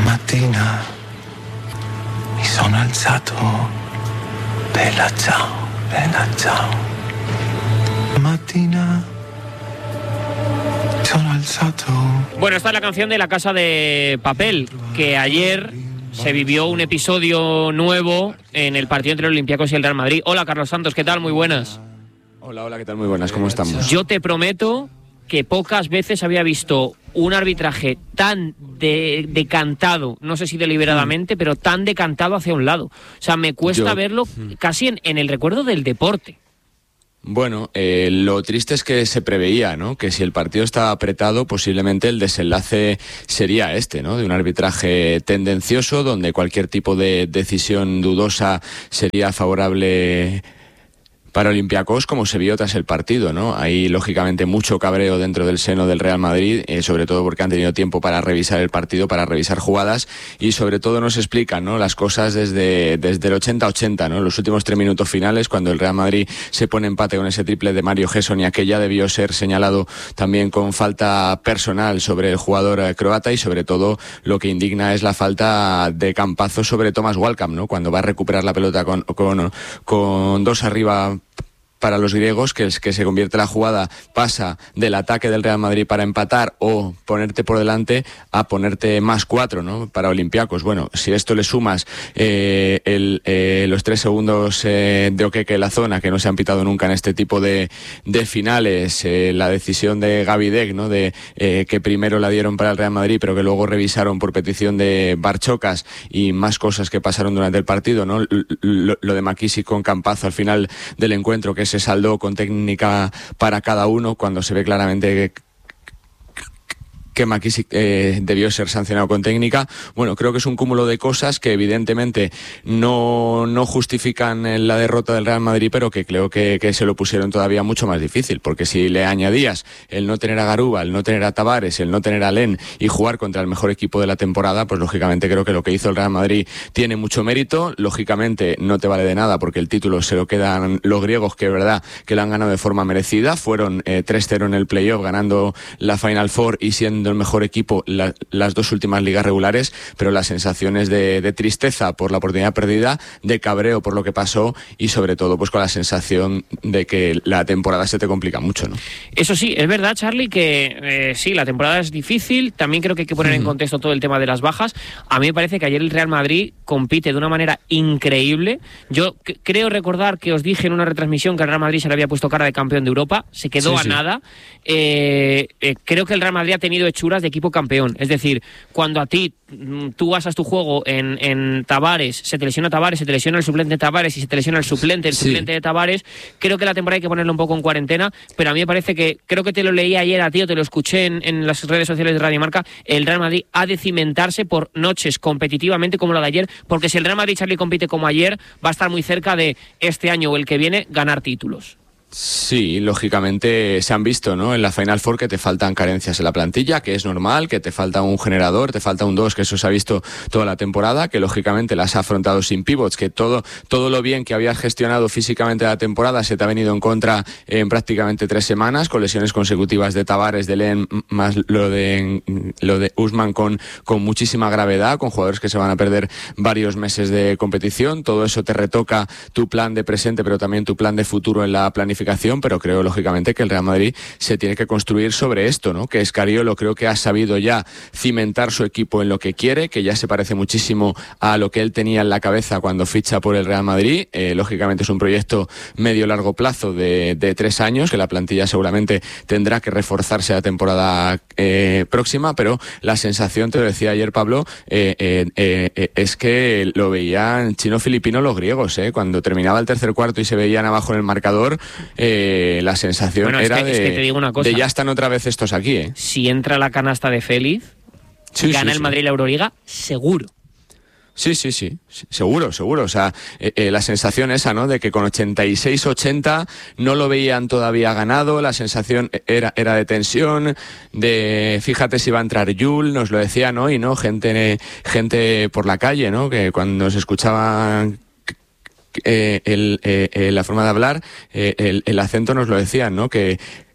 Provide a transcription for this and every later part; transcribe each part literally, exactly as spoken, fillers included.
mattina mi sono alzato, bella ciao, bella ciao. Mattina mi sono alzato. Bueno, esta es la canción de La Casa de Papel, que ayer se vivió un episodio nuevo en el partido entre los Olympiacos y el Real Madrid. Hola, Carlos Santos, ¿qué tal? Muy buenas. Hola, hola, ¿qué tal? Muy buenas, ¿cómo estamos? Yo te prometo que pocas veces había visto un arbitraje tan de, decantado, no sé si deliberadamente, mm. pero tan decantado hacia un lado. O sea, me cuesta Yo... verlo casi en, en el recuerdo del deporte. Bueno, eh, lo triste es que se preveía, ¿no?, que si el partido estaba apretado, posiblemente el desenlace sería este, ¿no?, de un arbitraje tendencioso, donde cualquier tipo de decisión dudosa sería favorable para Olympiacos, como se vio tras el partido, ¿no? Hay, lógicamente, mucho cabreo dentro del seno del Real Madrid, eh, sobre todo porque han tenido tiempo para revisar el partido, para revisar jugadas, y sobre todo nos explican, ¿no?, las cosas desde, desde el ochenta ochenta, ¿no?, los últimos tres minutos finales, cuando el Real Madrid se pone empate con ese triple de Mario Gesson, y aquella debió ser señalado también con falta personal sobre el jugador eh, croata, y sobre todo lo que indigna es la falta de campazo sobre Thomas Walcott, ¿no?, cuando va a recuperar la pelota con, con, con dos arriba para los griegos, que es que se convierte la jugada, pasa del ataque del Real Madrid para empatar o ponerte por delante a ponerte más cuatro, ¿no?, para Olympiacos. Bueno, si esto le sumas eh, el, eh, los tres segundos eh, de Okeke en la zona, que no se han pitado nunca en este tipo de, de finales, eh, la decisión de Gavi Deck, ¿no?, de eh, que primero la dieron para el Real Madrid, pero que luego revisaron por petición de Barchocas, y más cosas que pasaron durante el partido, ¿no?, lo, lo de McKissick con campazo al final del encuentro, que se saldó con técnica para cada uno, cuando se ve claramente que que McKissick eh, debió ser sancionado con técnica. Bueno, creo que es un cúmulo de cosas que evidentemente no, no justifican la derrota del Real Madrid, pero que creo que, que se lo pusieron todavía mucho más difícil, porque si le añadías el no tener a Garuba, el no tener a Tavares, el no tener a Len y jugar contra el mejor equipo de la temporada, pues lógicamente creo que lo que hizo el Real Madrid tiene mucho mérito. Lógicamente no te vale de nada, porque el título se lo quedan los griegos, que es verdad que lo han ganado de forma merecida. Fueron eh, tres cero en el playoff, ganando la Final Four y siendo el mejor equipo la, las dos últimas ligas regulares, pero las sensaciones de, de tristeza por la oportunidad perdida, de cabreo por lo que pasó, y sobre todo pues con la sensación de que la temporada se te complica mucho, ¿no? Eso sí, es verdad, Charlie, que eh, sí, la temporada es difícil. También creo que hay que poner mm. en contexto todo el tema de las bajas. A mí me parece que ayer el Real Madrid compite de una manera increíble. Yo c- creo recordar que os dije en una retransmisión que el Real Madrid se le había puesto cara de campeón de Europa, se quedó sí, a sí. nada. Eh, eh, creo que el Real Madrid ha tenido hechuras de equipo campeón. Es decir, cuando a ti tú basas tu juego en, en Tavares, se te lesiona Tavares, se te lesiona el suplente de Tavares y se te lesiona el suplente, el sí. suplente de Tavares, creo que la temporada hay que ponerlo un poco en cuarentena, pero a mí me parece que, creo que te lo leí ayer a ti o te lo escuché en, en las redes sociales de Radio Marca, el Real Madrid ha de cimentarse por noches competitivamente como la de ayer, porque si el Real Madrid, Charlie, compite como ayer, va a estar muy cerca de este año o el que viene ganar títulos. Sí, lógicamente se han visto, ¿no?, en la Final Four que te faltan carencias en la plantilla, que es normal, que te falta un generador, te falta un dos, que eso se ha visto toda la temporada, que lógicamente las has afrontado sin pivots, que todo todo lo bien que habías gestionado físicamente la temporada se te ha venido en contra en prácticamente tres semanas, con lesiones consecutivas de Tavares, de Len, más lo de lo de Usman con, con muchísima gravedad, con jugadores que se van a perder varios meses de competición. Todo eso te retoca tu plan de presente, pero también tu plan de futuro en la planificación, pero creo lógicamente que el Real Madrid se tiene que construir sobre esto, ¿no? Que Scariolo creo que ha sabido ya cimentar su equipo en lo que quiere, que ya se parece muchísimo a lo que él tenía en la cabeza cuando ficha por el Real Madrid. Eh, lógicamente es un proyecto medio-largo plazo de, de tres años, que la plantilla seguramente tendrá que reforzarse la temporada eh, próxima, pero la sensación, te lo decía ayer Pablo, eh, eh, eh, es que lo veían chino-filipino los griegos, eh, cuando terminaba el tercer cuarto y se veían abajo en el marcador. Eh, la sensación bueno, era es que, de, es que te digo una cosa. de ya están otra vez estos aquí, ¿eh? Si entra la canasta de Félix, sí, gana sí, el Madrid sí. la Euroliga, seguro. Sí, sí, sí, seguro, seguro. O sea, eh, eh, la sensación esa, ¿no?, de que con ochenta y seis ochenta no lo veían todavía ganado, la sensación era, era de tensión, de fíjate si va a entrar Yul, nos lo decían hoy, ¿no? Gente, gente por la calle, ¿no?, que cuando se escuchaban Eh, el, eh, eh, la forma de hablar, eh, el, el acento nos lo decían, ¿no?, que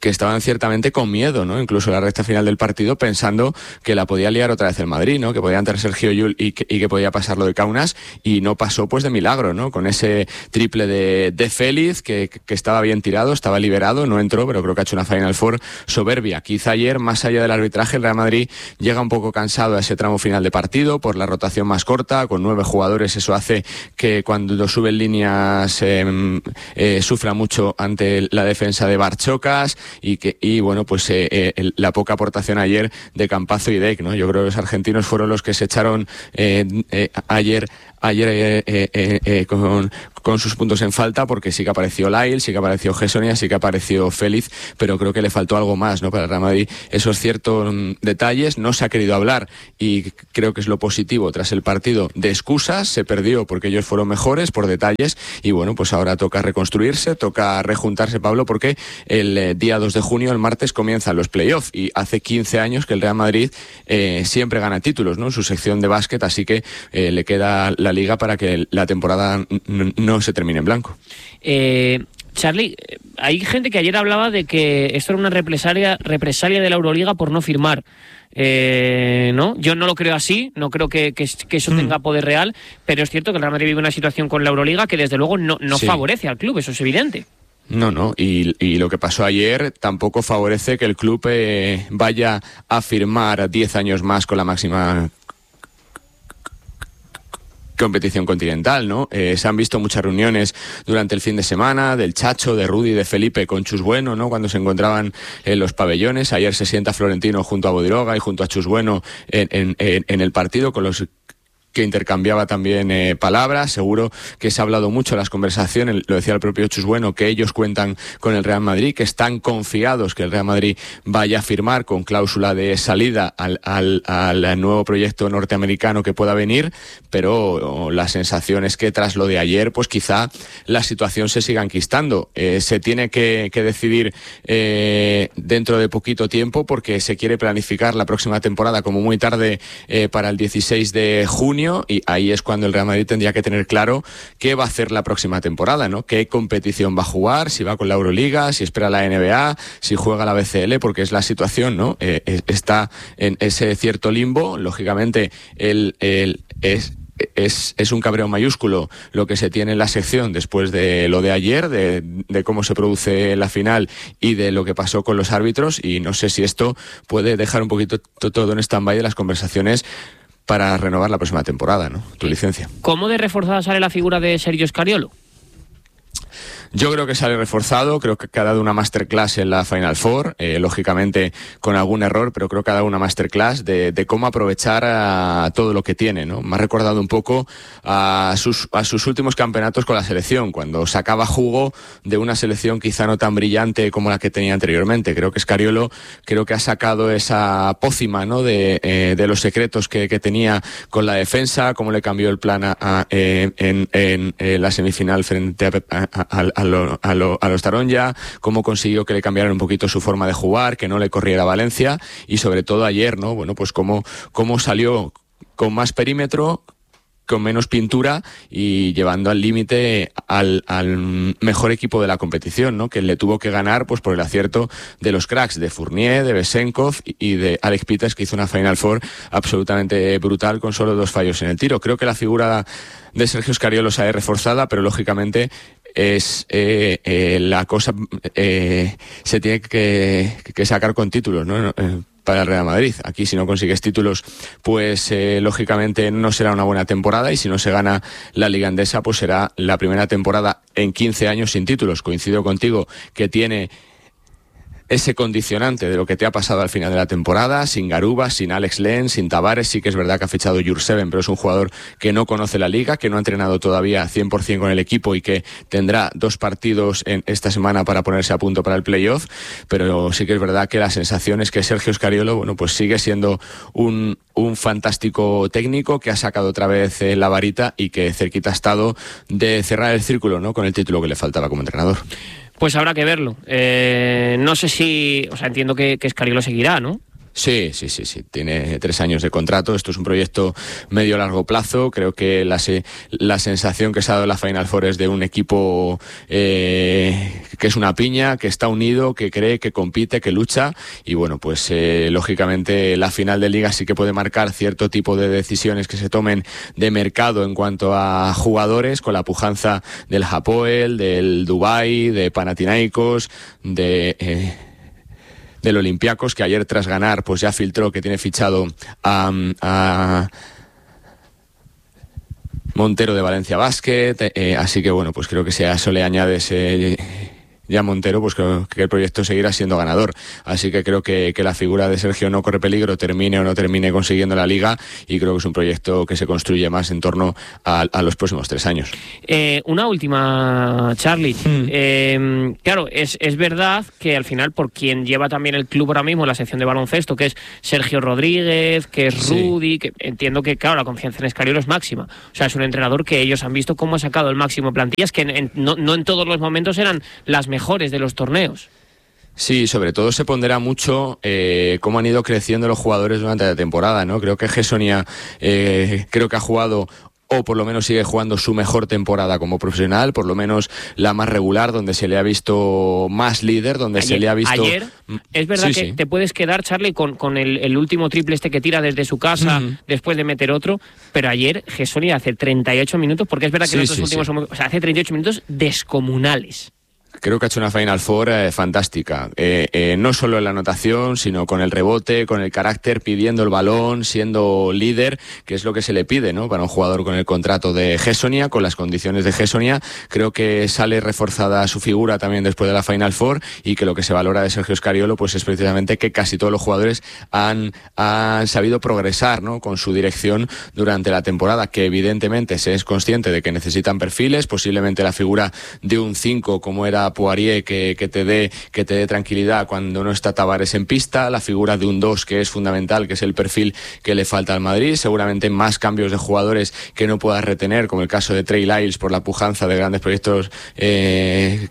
que estaban ciertamente con miedo, ¿no? Incluso en la recta final del partido, pensando que la podía liar otra vez el Madrid, ¿no? Que podía entrar Sergio Llull y que, y que podía pasar lo de Kaunas, y no pasó pues de milagro, ¿no? Con ese triple de, de Félix, que, que estaba bien tirado, estaba liberado, no entró, pero creo que ha hecho una Final Four soberbia. Quizá ayer, más allá del arbitraje, el Real Madrid llega un poco cansado a ese tramo final de partido, por la rotación más corta, con nueve jugadores. Eso hace que cuando suben líneas eh, eh, sufra mucho ante la defensa de Barchocas, y que y bueno pues eh, eh, la poca aportación ayer de Campazzo y Deck, ¿no? Yo creo que los argentinos fueron los que se echaron eh, eh, ayer ayer eh, eh, eh, eh, con, con sus puntos en falta, porque sí que apareció Lyle, sí que apareció Gessonia, sí que apareció Félix, pero creo que le faltó algo más, ¿no? Para el Real Madrid, esos ciertos mm, detalles. No se ha querido hablar, y creo que es lo positivo tras el partido, de excusas. Se perdió porque ellos fueron mejores por detalles, y bueno, pues ahora toca reconstruirse, toca rejuntarse, Pablo, porque el eh, día dos de junio, el martes, comienzan los playoffs, y hace quince años que el Real Madrid eh, siempre gana títulos, ¿no? En su sección de básquet, así que eh, le queda la liga para que la temporada n- no se termine en blanco. Eh... Charly, hay gente que ayer hablaba de que esto era una represalia, represalia de la Euroliga por no firmar. Eh, ¿no? Yo no lo creo así, no creo que, que, que eso mm. tenga poder real, pero es cierto que el Real Madrid vive una situación con la Euroliga que desde luego no, no sí. favorece al club, eso es evidente. No, no, y, y lo que pasó ayer tampoco favorece que el club eh, vaya a firmar diez años más con la máxima competición continental, ¿no? Eh, se han visto muchas reuniones durante el fin de semana del Chacho, de Rudy, de Felipe con Chus Bueno, ¿no? Cuando se encontraban en los pabellones. Ayer se sienta Florentino junto a Bodiroga y junto a Chus Bueno en, en, en, en el partido, con los que intercambiaba también eh, palabras. Seguro que se ha hablado mucho en las conversaciones, lo decía el propio Chus Bueno, que ellos cuentan con el Real Madrid, que están confiados que el Real Madrid vaya a firmar con cláusula de salida al, al, al nuevo proyecto norteamericano que pueda venir, pero la sensación es que tras lo de ayer, pues quizá la situación se siga enquistando. Eh, se tiene que, que decidir eh, dentro de poquito tiempo, porque se quiere planificar la próxima temporada como muy tarde eh, para el dieciséis de junio, y ahí es cuando el Real Madrid tendría que tener claro qué va a hacer la próxima temporada, ¿no? Qué competición va a jugar, si va con la Euroliga, si espera la N B A, si juega la B C L, porque es la situación, ¿no? Eh, está en ese cierto limbo. Lógicamente, el, el es Es, es un cabreo mayúsculo lo que se tiene en la sección después de lo de ayer, de, de cómo se produce la final y de lo que pasó con los árbitros, y no sé si esto puede dejar un poquito todo en stand-by de las conversaciones para renovar la próxima temporada, ¿no? Tu licencia. ¿Cómo de reforzada sale la figura de Sergio Scariolo? Yo creo que sale reforzado, creo que ha dado una masterclass en la Final Four, eh, lógicamente con algún error, pero creo que ha dado una masterclass de, de cómo aprovechar a todo lo que tiene, ¿no? Me ha recordado un poco a sus, a sus últimos campeonatos con la selección, cuando sacaba jugo de una selección quizá no tan brillante como la que tenía anteriormente. Creo que Scariolo creo que ha sacado esa pócima, ¿no? de, eh, de los secretos que, que tenía con la defensa, cómo le cambió el plan a, a, en, en, en, en la semifinal frente a, a, a, a A, lo, a, lo, a los Taronja, cómo consiguió que le cambiaran un poquito su forma de jugar, que no le corriera Valencia, y sobre todo ayer, ¿no? Bueno, pues cómo, cómo salió con más perímetro, con menos pintura, y llevando al límite al, al mejor equipo de la competición, ¿no? Que le tuvo que ganar pues por el acierto de los cracks, de Fournier, de Besenkov y de Alex Peters, que hizo una Final Four absolutamente brutal con solo dos fallos en el tiro. Creo que la figura de Sergio Scariolo se ha reforzada, pero lógicamente es eh, eh, la cosa eh, se tiene que, que sacar con títulos, ¿no? Eh, para el Real Madrid. Aquí, si no consigues títulos, pues eh, lógicamente no será una buena temporada, y si no se gana la Liga Endesa, pues será la primera temporada en quince años sin títulos. Coincido contigo que tiene ese condicionante de lo que te ha pasado al final de la temporada, sin Garuba, sin Alex Len, sin Tavares. Sí que es verdad que ha fichado Jurseven, pero es un jugador que no conoce la liga, que no ha entrenado todavía cien por ciento con el equipo y que tendrá dos partidos en esta semana para ponerse a punto para el playoff. Pero sí que es verdad que la sensación es que Sergio Scariolo, bueno, pues sigue siendo un, un fantástico técnico que ha sacado otra vez eh, la varita, y que cerquita ha estado de cerrar el círculo, ¿no? Con el título que le faltaba como entrenador. Pues habrá que verlo. Eh, no sé si... O sea, entiendo que, que Scariolo seguirá, ¿no? Sí, sí, sí, sí. Tiene tres años de contrato. Esto es un proyecto medio largo plazo. Creo que la, se, la sensación que se ha dado en la Final Four es de un equipo eh, que es una piña, que está unido, que cree, que compite, que lucha. Y bueno, pues eh, lógicamente la final de Liga sí que puede marcar cierto tipo de decisiones que se tomen de mercado en cuanto a jugadores, con la pujanza del Hapoel, del Dubái, de Panathinaikos, de... Eh, del Olympiacos, que ayer tras ganar pues ya filtró que tiene fichado a, a Montero de Valencia Basket, eh, así que bueno, pues creo que si a eso le añades eh, ya Montero, pues creo que el proyecto seguirá siendo ganador. Así que creo que, que la figura de Sergio no corre peligro, termine o no termine consiguiendo la Liga, y creo que es un proyecto que se construye más en torno a, a los próximos tres años. Eh, una última, Charlie. Mm. Eh, claro, es, es verdad que al final, por quien lleva también el club ahora mismo, la sección de baloncesto, que es Sergio Rodríguez, que es Rudy, sí. que entiendo que, claro, la confianza en Escariolo es máxima. O sea, es un entrenador que ellos han visto cómo ha sacado el máximo de plantillas, que en, en, no, no en todos los momentos eran las mejores de los torneos. Sí, sobre todo se pondera mucho eh, cómo han ido creciendo los jugadores durante la temporada, ¿no? Creo que Gessonia eh, creo que ha jugado, o por lo menos sigue jugando, su mejor temporada como profesional, por lo menos la más regular, donde se le ha visto más líder, donde ayer, se le ha visto... Ayer, es verdad sí, que sí. te puedes quedar, Charlie, con, con el, el último triple este que tira desde su casa, uh-huh. después de meter otro, pero ayer Gessonia hace treinta y ocho minutos, porque es verdad que sí, los dos sí, últimos... Sí. Son, o sea, hace treinta y ocho minutos descomunales. Creo que ha hecho una Final Four eh, fantástica, eh, eh, no solo en la anotación, sino con el rebote, con el carácter, pidiendo el balón, siendo líder, que es lo que se le pide, ¿no? Para un jugador con el contrato de Gessonia, con las condiciones de Gessonia. Creo que sale reforzada su figura también después de la Final Four, y que lo que se valora de Sergio Scariolo pues es precisamente que casi todos los jugadores han, han sabido progresar, ¿no? Con su dirección durante la temporada, que evidentemente se es consciente de que necesitan perfiles, posiblemente la figura de un cinco como era Poirier, que, que te dé que te dé tranquilidad cuando no está Tavares en pista, la figura de un dos que es fundamental, que es el perfil que le falta al Madrid, seguramente más cambios de jugadores que no puedas retener, como el caso de Trey Lyles por la pujanza de grandes proyectos eh,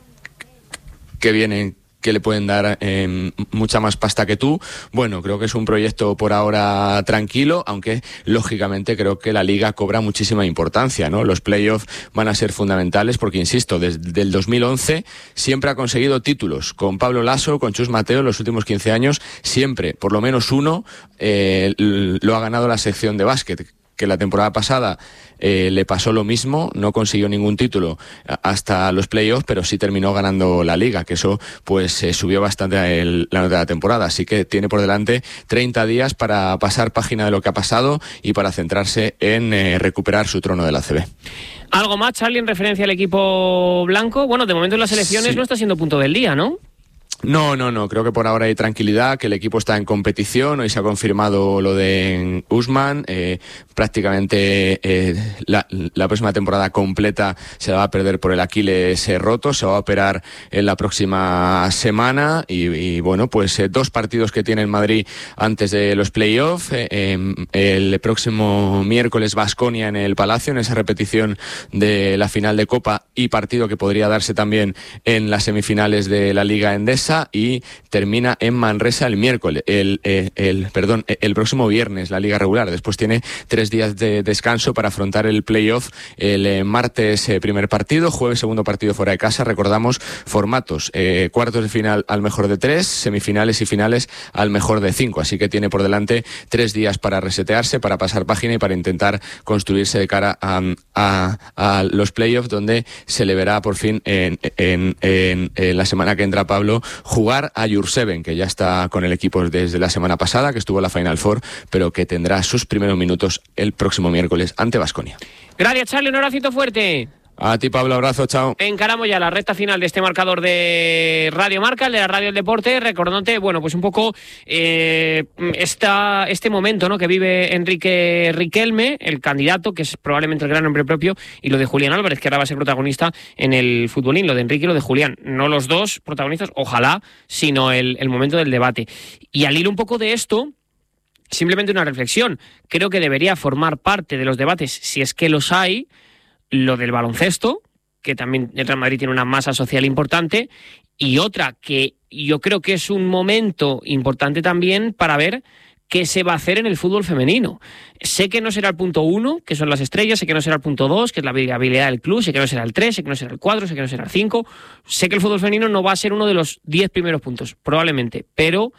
que vienen, que le pueden dar eh, mucha más pasta que tú. Bueno, creo que es un proyecto por ahora tranquilo, aunque lógicamente creo que la Liga cobra muchísima importancia, ¿no? Los playoffs van a ser fundamentales porque, insisto, desde el dos mil once siempre ha conseguido títulos. Con Pablo Lasso, con Chus Mateo, en los últimos quince años, siempre, por lo menos uno, eh, lo ha ganado la sección de básquet, que la temporada pasada eh, le pasó lo mismo, no consiguió ningún título hasta los playoffs, pero sí terminó ganando la Liga, que eso pues eh, subió bastante el, la nota de la temporada, así que tiene por delante treinta días para pasar página de lo que ha pasado y para centrarse en eh, recuperar su trono de la A C B. ¿Algo más, Charlie, en referencia al equipo blanco? Bueno, de momento en las elecciones sí. no está siendo punto del día, ¿no? No, no, no. Creo que por ahora hay tranquilidad, que el equipo está en competición. Hoy se ha confirmado lo de Usman. Eh, prácticamente eh, la, la próxima temporada completa se la va a perder por el Aquiles eh, roto. Se va a operar en la próxima semana. Y, y bueno, pues eh, dos partidos que tiene el Madrid antes de los playoffs. Eh, eh, el próximo miércoles Baskonia en el Palacio, en esa repetición de la final de Copa, y partido que podría darse también en las semifinales de la Liga Endesa. Y termina en Manresa el miércoles, el, el, el perdón, el próximo viernes la Liga regular. Después tiene tres días de descanso para afrontar el playoff. El eh, martes eh, primer partido, jueves segundo partido fuera de casa. Recordamos formatos: eh, cuartos de final al mejor de tres, semifinales y finales al mejor de cinco. Así que tiene por delante tres días para resetearse, para pasar página y para intentar construirse de cara a, a, a los playoffs, donde se le verá por fin en, en, en, en la semana que entra Pablo jugar a Jurseven, que ya está con el equipo desde la semana pasada, que estuvo en la Final Four, pero que tendrá sus primeros minutos el próximo miércoles ante Baskonia. Gracias, Charlie, un abracito fuerte. A ti, Pablo, abrazo, chao. Encaramos ya la recta final de este marcador de Radio Marca, el de la Radio del Deporte, recordándote, bueno, pues un poco eh, esta, este momento, ¿no?, que vive Enrique Riquelme, el candidato, que es probablemente el gran nombre propio, y lo de Julián Álvarez, que ahora va a ser protagonista en el futbolín, lo de Enrique y lo de Julián. No los dos protagonistas, ojalá, sino el, el momento del debate. Y al hilo un poco de esto, simplemente una reflexión. Creo que debería formar parte de los debates, si es que los hay, lo del baloncesto, que también el Real Madrid tiene una masa social importante, y otra que yo creo que es un momento importante también para ver qué se va a hacer en el fútbol femenino. Sé que no será el punto uno, que son las estrellas, sé que no será el punto dos, que es la viabilidad del club, sé que no será el tres, sé que no será el cuatro, sé que no será el cinco. Sé que el fútbol femenino no va a ser uno de los diez primeros puntos, probablemente, pero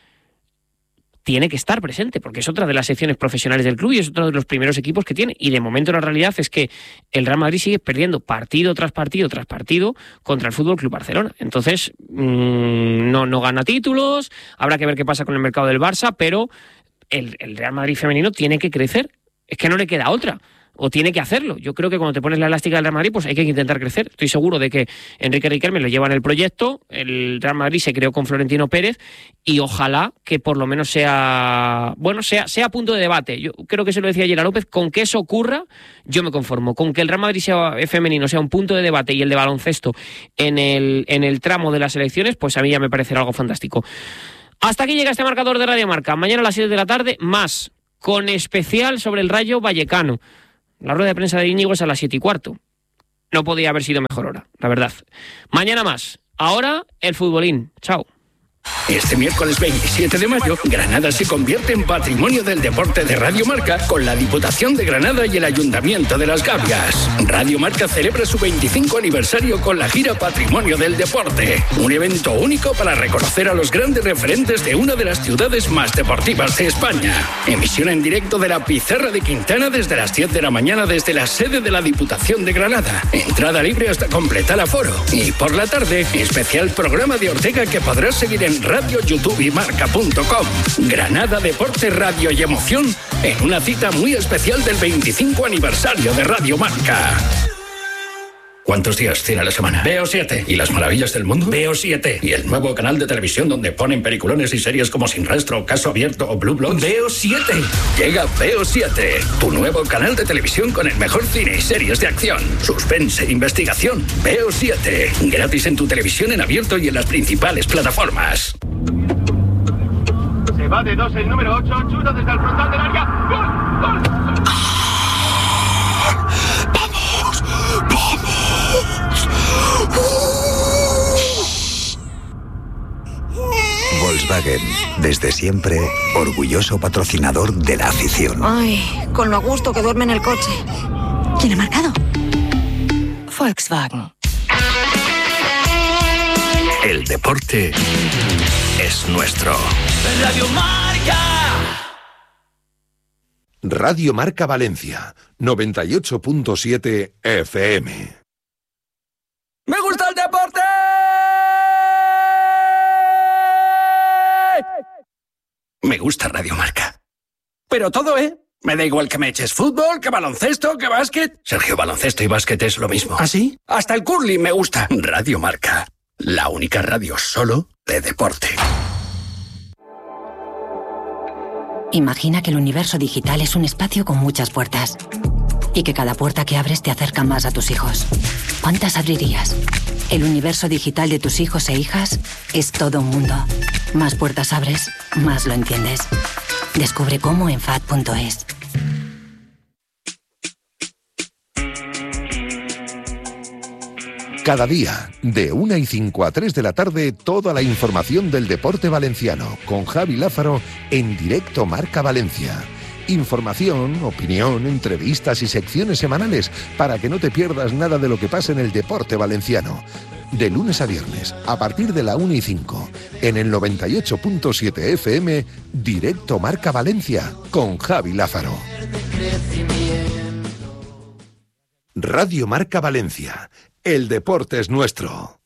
tiene que estar presente, porque es otra de las secciones profesionales del club y es otro de los primeros equipos que tiene. Y de momento la realidad es que el Real Madrid sigue perdiendo partido tras partido tras partido contra el Fútbol Club Barcelona. Entonces, mmm, no, no gana títulos, habrá que ver qué pasa con el mercado del Barça, pero el, el Real Madrid femenino tiene que crecer. Es que no le queda otra. O tiene que hacerlo. Yo creo que cuando te pones la elástica del Real Madrid, pues hay que intentar crecer. Estoy seguro de que Enrique Riquelme lo lleva en el proyecto, el Real Madrid se creó con Florentino Pérez y ojalá que por lo menos sea, bueno, sea, sea punto de debate. Yo creo que se lo decía ayer a López, con que eso ocurra, yo me conformo. Con que el Real Madrid sea femenino, sea un punto de debate y el de baloncesto en el, en el tramo de las elecciones, pues a mí ya me parecerá algo fantástico. Hasta aquí llega este marcador de Radio Marca. Mañana a las siete de la tarde, más, con especial sobre el Rayo Vallecano. La rueda de prensa de Íñigo es a las siete y cuarto. No podía haber sido mejor hora, la verdad. Mañana más. Ahora, el futbolín. Chao. Este miércoles veintisiete de mayo, Granada se convierte en Patrimonio del Deporte de Radio Marca con la Diputación de Granada y el Ayuntamiento de Las Gavias. Radio Marca celebra su veinticinco aniversario con la gira Patrimonio del Deporte, un evento único para reconocer a los grandes referentes de una de las ciudades más deportivas de España. Emisión en directo de la Pizarra de Quintana desde las diez de la mañana desde la sede de la Diputación de Granada. Entrada libre hasta completar aforo. Y por la tarde, especial programa de Ortega que podrás seguir en Radio, YouTube y Marca punto com. Granada, deporte, radio y emoción en una cita muy especial del veinticinco aniversario de Radio Marca. ¿Cuántos días tiene la semana? Veo siete. ¿Y las maravillas del mundo? Veo siete. ¿Y el nuevo canal de televisión donde ponen peliculones y series como Sin Rastro, Caso Abierto o Blue Bloods? Veo siete. Llega Veo siete, tu nuevo canal de televisión con el mejor cine y series de acción, suspense, investigación. Veo siete. Gratis en tu televisión en abierto y en las principales plataformas. Se va de dos el número ocho, chuta desde el frontal del área. ¡Gol! ¡Gol! Volkswagen, desde siempre, orgulloso patrocinador de la afición. Ay, con lo a gusto que duerme en el coche. ¿Quién ha marcado? Volkswagen. El deporte es nuestro. Radio Marca. Radio Marca Valencia, noventa y ocho punto siete F M. ¡Me gusta el deporte! Me gusta Radio Marca. Pero todo, ¿eh? Me da igual que me eches fútbol, que baloncesto, que básquet. Sergio, baloncesto y básquet es lo mismo. ¿Ah, sí? Hasta el curling me gusta. Radio Marca, la única radio solo de deporte. Imagina que el universo digital es un espacio con muchas puertas y que cada puerta que abres te acerca más a tus hijos. ¿Cuántas abrirías? El universo digital de tus hijos e hijas es todo un mundo. Más puertas abres, más lo entiendes. Descubre cómo en F A D punto es. Cada día, de una y cinco a tres de la tarde, toda la información del deporte valenciano, con Javi Lázaro en directo Marca Valencia. Información, opinión, entrevistas y secciones semanales para que no te pierdas nada de lo que pasa en el deporte valenciano. De lunes a viernes, a partir de la una y cinco, en el noventa y ocho punto siete F M, directo Marca Valencia, con Javi Lázaro. Radio Marca Valencia. El deporte es nuestro.